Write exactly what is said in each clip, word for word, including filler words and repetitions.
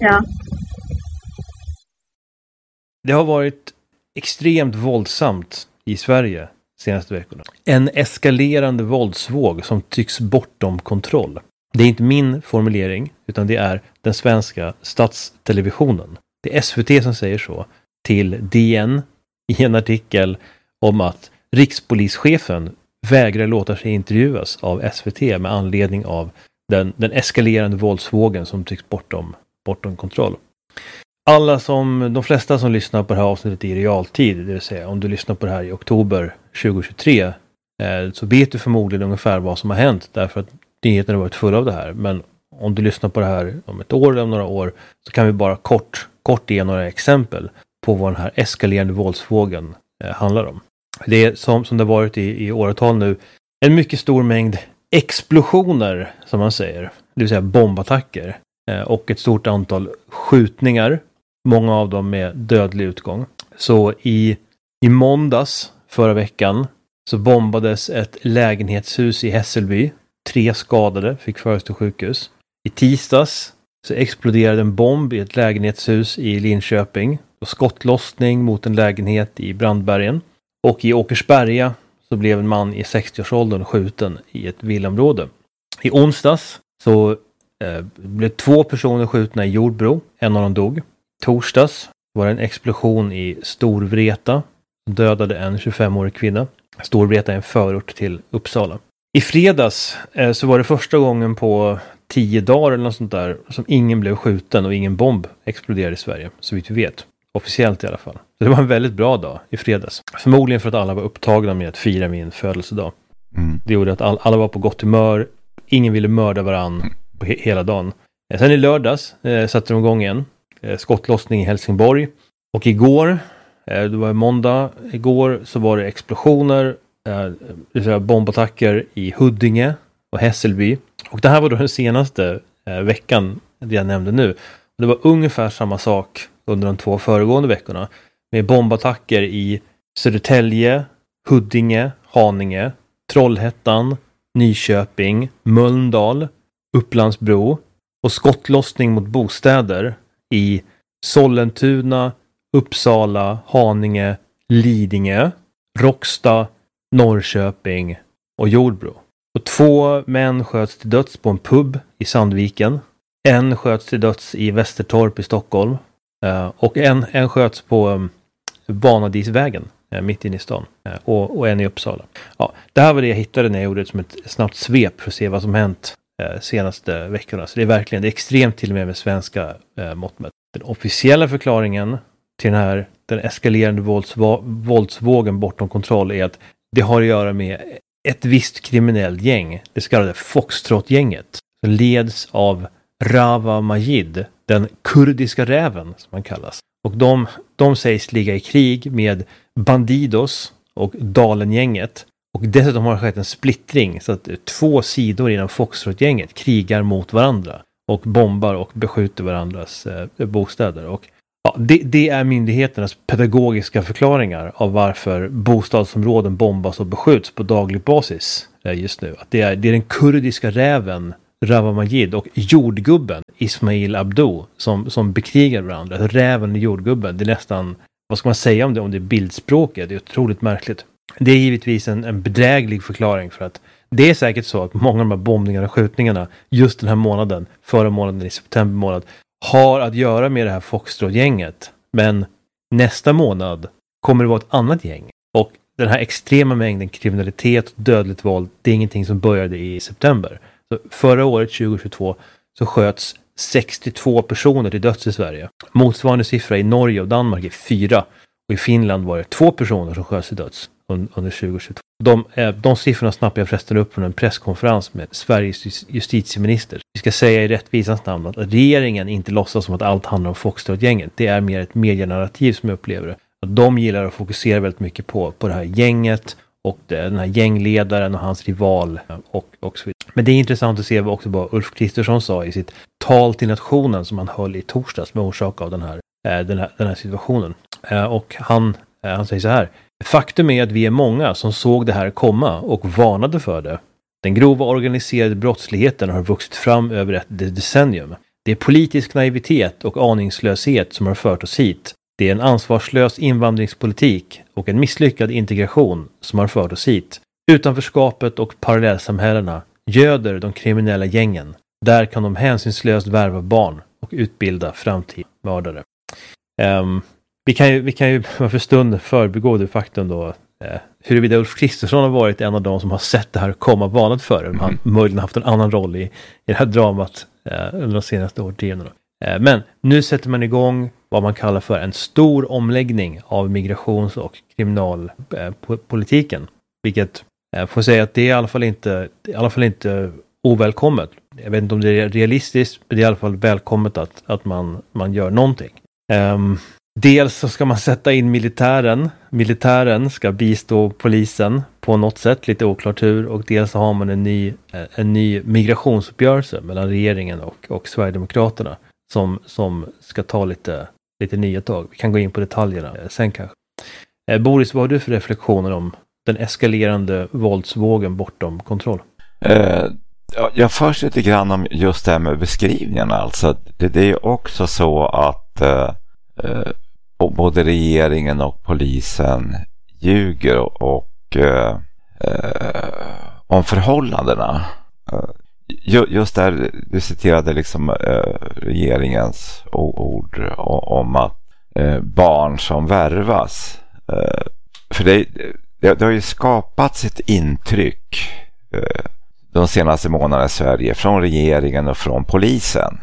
Ja. Det har varit extremt våldsamt i Sverige senaste veckorna. En eskalerande våldsvåg som tycks bortom kontroll. Det är inte min formulering, utan det är den svenska statstelevisionen. Det är S V T som säger så till D N i en artikel om att rikspolischefen vägrar låta sig intervjuas av S V T med anledning av den, den eskalerande våldsvågen som tycks bortom, bortom kontroll. Alla som, de flesta som lyssnar på det här avsnittet i realtid, det vill säga om du lyssnar på det här i oktober tjugohundratjugotre, eh, så vet du förmodligen ungefär vad som har hänt, därför att nyheterna har varit fulla av det här. Men om du lyssnar på det här om ett år eller om några år, så kan vi bara kort, kort ge några exempel på vad den här eskalerande våldsvågen eh, handlar om. Det är som, som det har varit i, i åratal nu, en mycket stor mängd explosioner, som man säger, det vill säga bombattacker, eh, och ett stort antal skjutningar, många av dem med dödlig utgång. Så i, i måndags förra veckan så bombades ett lägenhetshus i Hässelby. Tre skadade fick föras till sjukhus. I tisdags så exploderade en bomb i ett lägenhetshus i Linköping och skottlossning mot en lägenhet i Brandbergen. Och i Åkersberga så blev en man i sextioårsåldern skjuten i ett villaområde. I onsdags så eh, blev två personer skjutna i Jordbro. En av dem dog. Torsdags var det en explosion i Storvreta som dödade en tjugofemårig kvinna. Storvreta är en förort till Uppsala. I fredags eh, så var det första gången på tio dagar eller något sånt där som ingen blev skjuten och ingen bomb exploderade i Sverige, så vitt vi vet. Officiellt i alla fall. Så det var en väldigt bra dag i fredags. Förmodligen för att alla var upptagna med att fira min födelsedag. Mm. Det gjorde att all, alla var på gott humör. Ingen ville mörda varann mm. på he- hela dagen. Eh, sen i lördags eh, satte de igång igen. Eh, skottlossning i Helsingborg. Och igår, eh, det var måndag, igår så var det explosioner. Eh, det vill säga bombattacker i Huddinge och Hässelby. Och det här var då den senaste eh, veckan, det jag nämnde nu. Och det var ungefär samma sak under de två föregående veckorna. Med bombattacker i Södertälje, Huddinge, Haninge, Trollhättan, Nyköping, Mölndal, Upplandsbro och skottlossning mot bostäder i Sollentuna, Uppsala, Haninge, Lidingö, Råcksta, Norrköping och Jordbro. Och två män sköts till döds på en pub i Sandviken. En sköts till döds i Västertorp i Stockholm. Uh, och en, en sköts på um, Vanadisvägen uh, mitt inne i stan. Uh, och, och en i Uppsala. Ja, det här var det jag hittade när jag gjorde det som ett snabbt svep för att se vad som hänt uh, senaste veckorna. Så det är verkligen, det är extremt till och med med svenska uh, mått mätt. Den officiella förklaringen till den här den eskalerande våldsva- våldsvågen bortom kontroll är att det har att göra med ett visst kriminellt gäng, det så kallade Foxtrot-gänget, som leds av Rawa Majid, den kurdiska räven som man kallas. Och de, de sägs ligga i krig med Bandidos och Dalen-gänget. Och dessutom har det skett en splittring så att två sidor inom Foxtrot-gänget krigar mot varandra och bombar och beskjuter varandras eh, bostäder. Och ja, det, det är myndigheternas pedagogiska förklaringar av varför bostadsområden bombas och beskjuts på daglig basis just nu. Att det är, det är den kurdiska räven Rawa Majid och jordgubben Ismail Abdo som, som bekrigar varandra. Räven och jordgubben, det är nästan, vad ska man säga om det, om det är bildspråket? Det är otroligt märkligt. Det är givetvis en, en bedräglig förklaring för att det är säkert så att många av de här bombningarna och skjutningarna just den här månaden, förra månaden i september månad, har att göra med det här Foxtrot-gänget. Men nästa månad kommer det vara ett annat gäng. Och den här extrema mängden kriminalitet och dödligt våld, det är ingenting som började i september. Så förra året, tjugohundratjugotvå, så sköts sextiotvå personer till döds i Sverige. Motsvarande siffra i Norge och Danmark är fyra. Och i Finland var det två personer som sköts till döds under tjugohundratjugotvå. De, de siffrorna snappade jag förresten upp från en presskonferens med Sveriges justitieminister. Vi ska säga i rättvisans namn att regeringen inte låtsas som att allt handlar om Foxtrot-gänget. Det är mer ett medienarrativ som jag upplever det. De gillar att fokusera väldigt mycket på, på det här gänget och den här gängledaren och hans rival och, och så vidare. Men det är intressant att se vad också vad Ulf Kristersson sa i sitt tal till nationen som han höll i torsdags med orsak av den här, den här, den här situationen. Och han, han säger så här: faktum är att vi är många som såg det här komma och varnade för det. Den grova organiserade brottsligheten har vuxit fram över ett decennium. Det är politisk naivitet och aningslöshet som har fört oss hit. Det är en ansvarslös invandringspolitik och en misslyckad integration som har fört oss hit. Utanförskapet och parallellsamhällena göder de kriminella gängen. Där kan de hänsynslöst värva barn och utbilda framtidsmördare. Um, vi kan ju, vi kan ju för stunden förbigå det faktum då eh, huruvida Ulf Kristersson har varit en av de som har sett det här komma vanligt för mm. Han möjligen haft en annan roll i, i det här dramat eh, under de senaste årtiondena. Eh, men nu sätter man igång vad man kallar för en stor omläggning av migrations- och kriminalpolitiken. Eh, vilket eh, får säga att det är i alla fall inte, i alla fall inte ovälkommet. Jag vet inte om det är realistiskt, men det är i alla fall välkommet att, att man, man gör någonting. Um, dels så ska man sätta in militären. Militären ska bistå polisen på något sätt, lite oklart hur. Och dels så har man en ny, en ny migrationsuppgörelse mellan regeringen och, och Sverigedemokraterna som, som ska ta lite, lite nya tag. Vi kan gå in på detaljerna sen kanske. Eh, Boris, vad har du för reflektioner om den eskalerande våldsvågen bortom kontroll? Uh. Jag först lite grann om just det här med beskrivningarna. Alltså, det, det är också så att eh, både regeringen och polisen ljuger och, och eh, om förhållandena. Just där du citerade liksom eh, regeringens ord om att eh, barn som värvas. Eh, för det, det, det har ju skapats ett intryck eh, de senaste månaderna i Sverige från regeringen och från polisen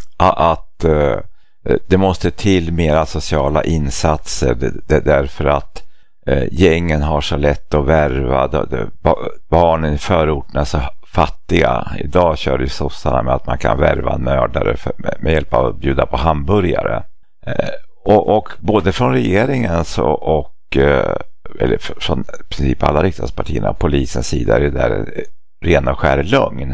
att uh, det måste till mera sociala insatser det, därför att uh, gängen har så lätt att värva, det, det, barnen i förorterna är så fattiga. Idag kör ju sossarna med att man kan värva en mördare för, med, med hjälp av att bjuda på hamburgare. Uh, och, och både från regeringen så, och uh, eller från princip alla riksdagspartierna och polisens sida är det där rena skär lögn.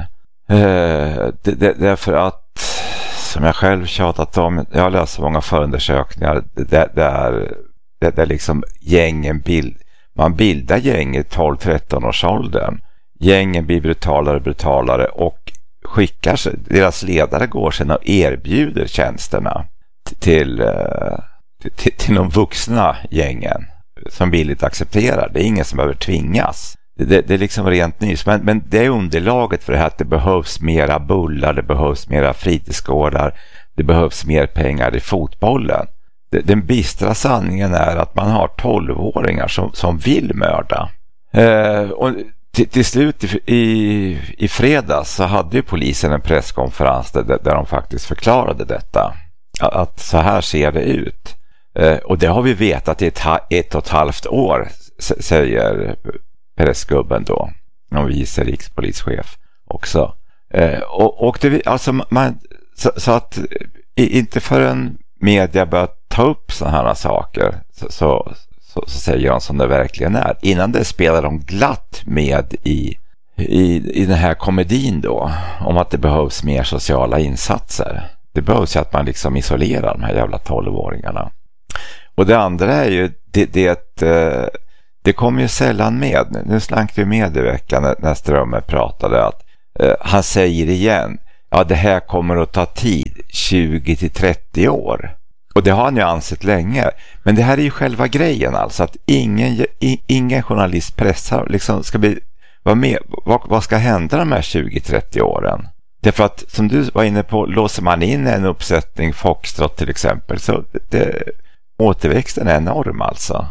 Eh, det, det, därför att som jag själv tjatat om, jag har läst många förundersökningar där, där, där, där liksom gängen bild, man bildar gäng i tolv tretton års åldern. Gängen blir brutalare och brutalare och skickar sig, deras ledare går sedan och erbjuder tjänsterna till, till, till, till de vuxna gängen som villigt accepterar. Det är ingen som behöver tvingas. Det, det är liksom rent nys, men, men det är underlaget för det här att det behövs mera bullar, det behövs mera fritidsgårdar, det behövs mer pengar i fotbollen. Det, den bistra sanningen är att man har tolvåringar som, som vill mörda. Eh, och till, till slut i, i, i fredags så hade ju polisen en presskonferens där, där de faktiskt förklarade detta. Att, att så här ser det ut. Eh, och det har vi vetat i ett, ett och ett halvt år, säger pressgubben då, om vice rikspolischef också. Eh, och, och det, alltså man, så, så att inte förrän media börjar ta upp sådana här saker så, så, så, så säger de som det verkligen är. Innan det spelar de glatt med i, i, i den här komedin då, om att det behövs mer sociala insatser. Det behövs ju att man liksom isolerar de här jävla tolvåringarna. Och det andra är ju det, det eh, det kommer ju sällan med. Nu slank det med i veckan när, när Strömmer pratade att eh, han säger igen, ja det här kommer att ta tid, tjugo till trettio år. Och det har han ju ansett länge. Men det här är ju själva grejen alltså, att ingen, i, ingen journalist pressar liksom ska bli, vara med. Vad, vad ska hända de här tjugo till trettio åren? Därför att som du var inne på, låser man in en uppsättning foxtrot till exempel, så det, återväxten är enorm alltså.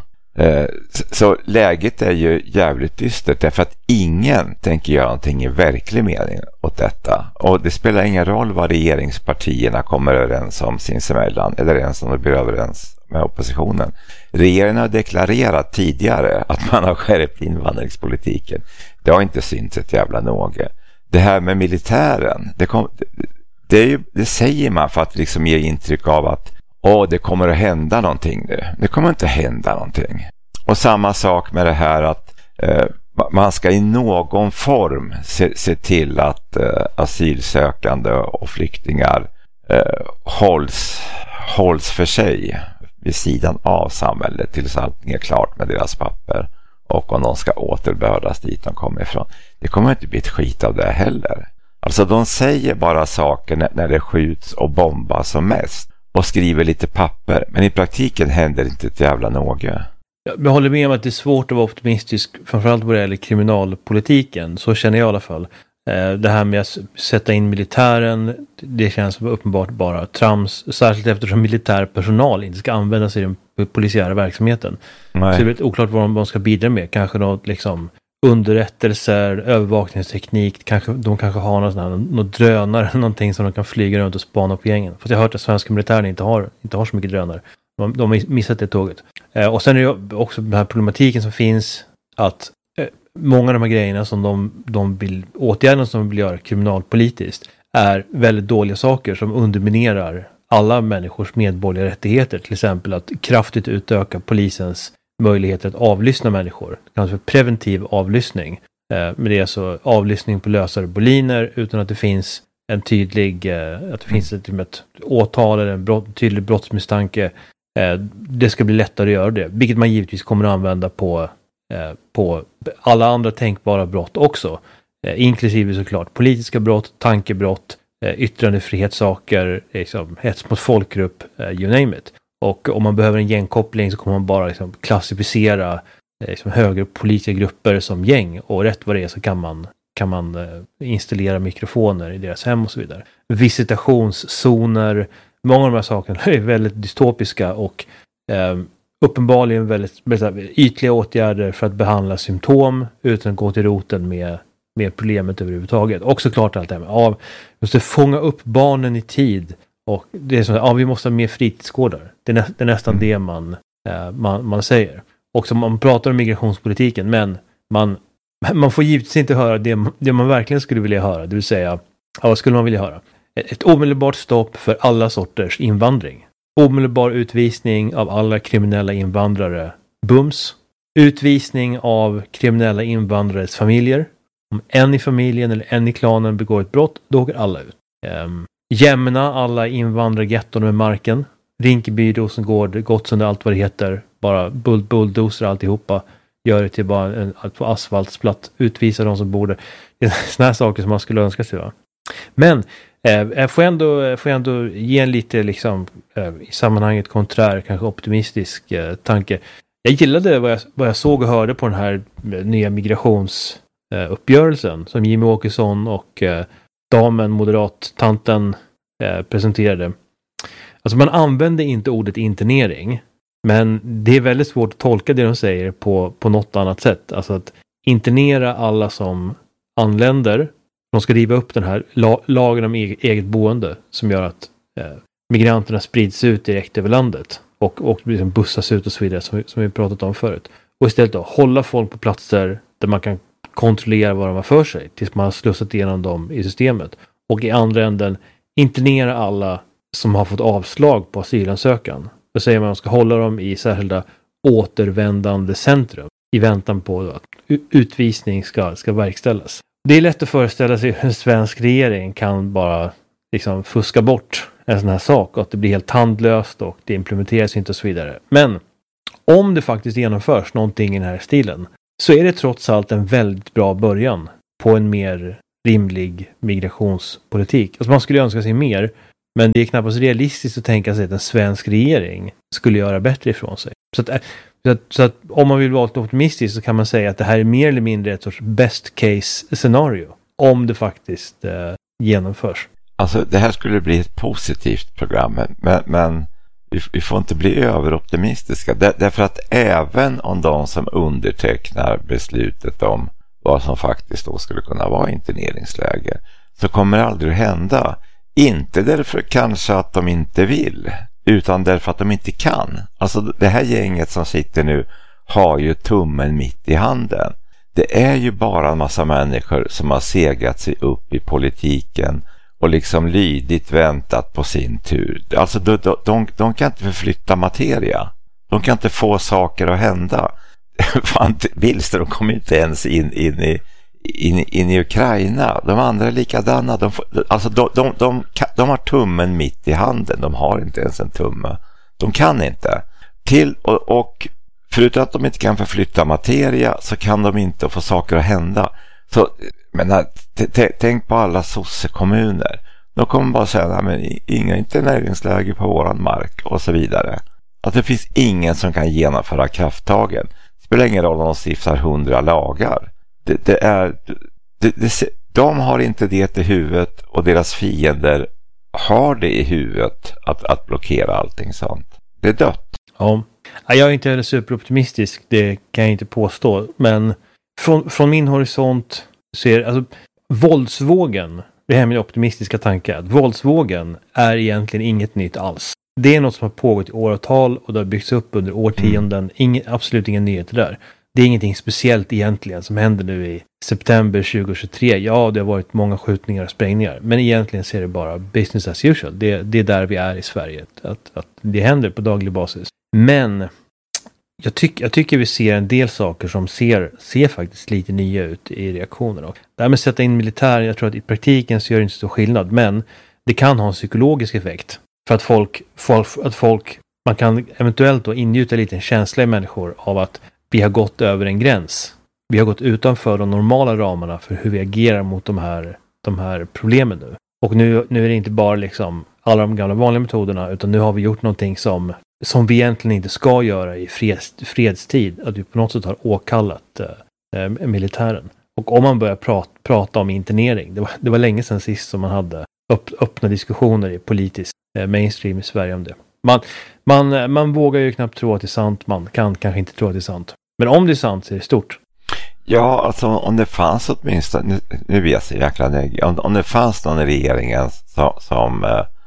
Så läget är ju jävligt dystert därför att ingen tänker göra någonting i verklig mening åt detta. Och det spelar ingen roll vad regeringspartierna kommer överens om sinsemellan eller ens om de blir överens med oppositionen. Regeringen har deklarerat tidigare att man har skärpt invandringspolitiken. Det har inte synts ett jävla något. Det här med militären, det, kom, det, är ju, det säger man för att liksom ge intryck av att åh, det kommer att hända någonting nu. Det kommer inte hända någonting. Och samma sak med det här att eh, man ska i någon form se, se till att eh, asylsökande och flyktingar eh, hålls, hålls för sig vid sidan av samhället tills allting är klart med deras papper och om de ska återbördas dit de kommer ifrån. Det kommer inte bli ett skit av det heller. Alltså de säger bara saker när, när det skjuts och bombas som mest. Och skriver lite papper. Men i praktiken händer inte ett jävla något. Jag håller med om att det är svårt att vara optimistisk. Framförallt vad det gäller kriminalpolitiken. Så känner jag i alla fall. Det här med att sätta in militären. Det känns uppenbart bara trams. Särskilt eftersom militär personal inte ska användas i den polisiära verksamheten. Nej. Så det är lite oklart vad de ska bidra med. Kanske något liksom underrättelser, övervakningsteknik, kanske, de kanske har någon, sån här, någon drönare eller någonting som de kan flyga runt och spana på gängen. För jag har hört att svenska militären inte har, inte har så mycket drönare. De, de har missat det tåget. Eh, och sen är det också den här problematiken som finns att eh, många av de här grejerna som de, de vill, åtgärderna som de vill göra kriminalpolitiskt är väldigt dåliga saker som underminerar alla människors medborgerliga rättigheter. Till exempel att kraftigt utöka polisens möjligheter att avlyssna människor. Kanske preventiv avlyssning. Eh, men det är alltså avlyssning på lösare boliner utan att det finns en tydlig, eh, att det finns ett, ett åtal eller en brott, tydlig brottsmisstanke. Eh, det ska bli lättare att göra det. Vilket man givetvis kommer att använda på, eh, på alla andra tänkbara brott också. Eh, inklusive såklart politiska brott, tankebrott, eh, yttrandefrihetssaker, liksom, hets mot folkgrupp, eh, you name it. Och om man behöver en gängkoppling så kommer man bara liksom klassificera eh, liksom högre politiska grupper som gäng. Och rätt vad det är så kan man, kan man eh, installera mikrofoner i deras hem och så vidare. Visitationszoner, många av de här sakerna är väldigt dystopiska och eh, uppenbarligen väldigt, väldigt ytliga åtgärder för att behandla symptom utan att gå till roten med, med problemet överhuvudtaget. Och såklart allt det här med av, måste fånga upp barnen i tid. Och det är så att ja, vi måste ha mer fritidsgårdar. Det är, nä, det är nästan mm. det man, eh, man, man säger. Och så man pratar om migrationspolitiken, men man, man får givetvis inte höra det, det man verkligen skulle vilja höra. Det vill säga, ja, vad skulle man vilja höra? Ett, ett omedelbart stopp för alla sorters invandring. Omedelbar utvisning av alla kriminella invandrare. Bums. Utvisning av kriminella invandrares familjer. Om en i familjen eller en i klanen begår ett brott, då åker alla ut. Um, Jämna alla invandrargetton med marken. Rinkeby, Rosengård, Gottsunda, allt vad det heter. Bara bull, bulldozer alltihopa. Gör det till bara en asfaltsplatt. Utvisa de som borde. Det är såna här saker som man skulle önska sig. Va? Men eh, får jag ändå, får jag ändå ge en lite liksom, eh, i sammanhanget konträr, kanske optimistisk eh, tanke. Jag gillade vad jag, vad jag såg och hörde på den här nya migrationsuppgörelsen eh, som Jimmy Åkesson och eh, damen, moderat-tanten eh, presenterade. Alltså man använder inte ordet internering, men det är väldigt svårt att tolka det de säger på, på något annat sätt. Alltså att internera alla som anländer. De ska riva upp den här la, lagen om eget, eget boende som gör att eh, migranterna sprids ut direkt över landet och, och liksom bussas ut och så vidare som, som vi pratat om förut. Och istället då hålla folk på platser där man kan kontrollera vad de har för sig tills man har slussat igenom dem i systemet. Och i andra änden internera alla som har fått avslag på asylansökan. Då säger man att man ska hålla dem i särskilda återvändande centrum i väntan på att utvisning ska, ska verkställas. Det är lätt att föreställa sig hur en svensk regering kan bara liksom fuska bort en sån här sak och att det blir helt tandlöst och det implementeras inte och så vidare. Men om det faktiskt genomförs någonting i den här stilen så är det trots allt en väldigt bra början på en mer rimlig migrationspolitik. Alltså man skulle önska sig mer, men det är knappast realistiskt att tänka sig att en svensk regering skulle göra bättre ifrån sig. Så att, så att, så att om man vill vara optimistisk så kan man säga att det här är mer eller mindre ett sorts best case scenario om det faktiskt eh, genomförs. Alltså det här skulle bli ett positivt program, men, men vi, vi får inte bli överoptimistiska. Där, därför att även om de som undertecknar beslutet om vad som faktiskt då skulle kunna vara interneringsläge så kommer det aldrig att hända. Inte därför kanske att de inte vill, utan därför att de inte kan. Alltså det här gänget som sitter nu har ju tummen mitt i handen. Det är ju bara en massa människor som har segat sig upp i politiken och liksom lydigt väntat på sin tur. Alltså de, de, de, de kan inte förflytta materia. De kan inte få saker att hända. Fan, Billström kommer inte ens in, in, i, in, in i Ukraina. De andra är likadana. De, alltså de, de, de, de har tummen mitt i handen. De har inte ens en tumme. De kan inte. Till, och, och förutom att de inte kan förflytta materia så kan de inte få saker att hända. Så, men t- t- tänk på alla sossekommuner. Då kommer man bara säga, nej, men inga interneringsläge på våran mark och så vidare. Att det finns ingen som kan genomföra krafttagen. Det spelar ingen roll om de stiftar hundra lagar. Det, det är, det, det, de har inte det i huvudet och deras fiender har det i huvudet att, att blockera allting sånt. Det är dött. Ja, jag är inte heller superoptimistisk, det kan jag inte påstå. Men från, från min horisont ser alltså våldsvågen, det här är min optimistiska tanke, att våldsvågen är egentligen inget nytt alls. Det är något som har pågått i åratal och det har byggts upp under årtionden. Mm. Ingen, absolut ingen nyheter där. Det är ingenting speciellt egentligen som händer nu i september tjugohundratjugotre. Ja, det har varit många skjutningar och sprängningar. Men egentligen ser det bara business as usual. Det, det är där vi är i Sverige. Att, att det händer på daglig basis. Men jag, tyck, jag tycker vi ser en del saker som ser, ser faktiskt lite nya ut i reaktionerna. Det här med att sätta in militär, jag tror att i praktiken så gör det inte så skillnad. Men det kan ha en psykologisk effekt. För att folk, folk, att folk man kan eventuellt då ingjuta lite en känsla i människor av att vi har gått över en gräns. Vi har gått utanför de normala ramarna för hur vi agerar mot de här, de här problemen nu. Och nu, nu är det inte bara liksom alla de gamla vanliga metoderna, utan nu har vi gjort någonting som, som vi egentligen inte ska göra i freds, fredstid. Att vi på något sätt har åkallat eh, militären. Och om man börjar prata, prata om internering, det var, det var länge sedan sist som man hade upp, öppna diskussioner i politisk eh, mainstream i Sverige om det. Man, man, man vågar ju knappt tro att det är sant, man kan kanske inte tro att det är sant. Men om det är sant så är det stort. Ja, alltså om det fanns åtminstone, nu, nu vet jag så jäkla nöjd, om, om det fanns någon i regeringen som, som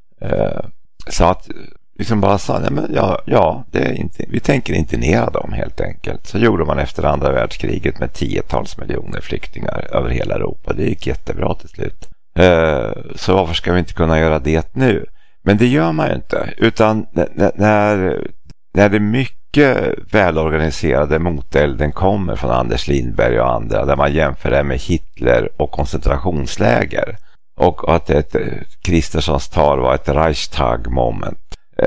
eh, sa att, liksom bara sa, nej men ja, ja det är inte, vi tänker internera dem helt enkelt. Så gjorde man efter andra världskriget med tiotals miljoner flyktingar över hela Europa. Det gick jättebra till slut. Eh, så varför ska vi inte kunna göra det nu? Men det gör man ju inte, utan när, när, när det mycket välorganiserade motelden kommer från Anders Lindberg och andra, där man jämför det med Hitler och koncentrationsläger och att ett Kristerssons tal var ett Reichstag-moment,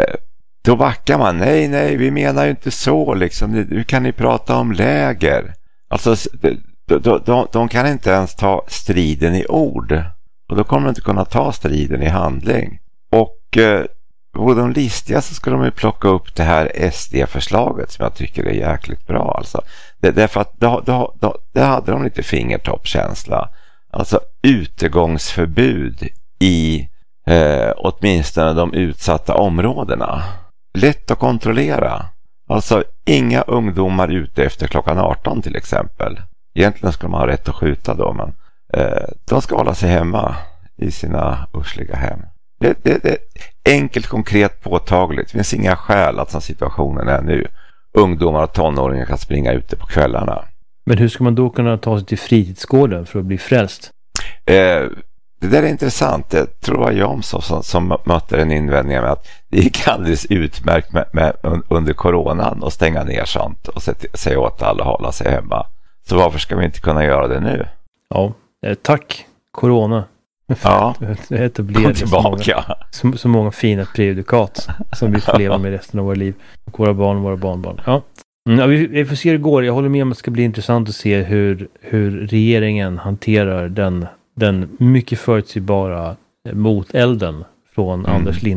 då backar man. Nej, nej, vi menar ju inte så liksom. Nu kan ni prata om läger. Alltså, de, de, de kan inte ens ta striden i ord, och då kommer de inte kunna ta striden i handling. Och eh, på de listiga så ska de ju plocka upp det här S D-förslaget som jag tycker är jäkligt bra. Alltså. Det, därför att då, då, då, det hade de lite fingertoppkänsla. Alltså utegångsförbud i eh, åtminstone de utsatta områdena. Lätt att kontrollera. Alltså inga ungdomar ute efter klockan arton till exempel. Egentligen skulle man ha rätt att skjuta då, men eh, de ska hålla sig hemma i sina ursliga hem. Det, det, det är enkelt, konkret, påtagligt. Det finns inga skäl att som situationen är nu, ungdomar och tonåringar kan springa ute på kvällarna. Men hur ska man då kunna ta sig till fritidsgården för att bli frälst? Eh, det där är intressant. Det tror jag om så, som, som mötte en invändning med att det gick alldeles utmärkt med, med, under coronan att stänga ner sånt och säga åt alla att hålla sig hemma. Så varför ska vi inte kunna göra det nu? Ja, eh, tack corona. Ja, det etablerade så många, så, så många fina prejudikat som vi får leva med resten av våra liv och våra barn och våra barnbarn. Ja. Mm, vi, vi får se hur det går. Jag håller med om att det ska bli intressant att se hur, hur regeringen hanterar den, den mycket förutsägbara motelden från mm. Anders Lind.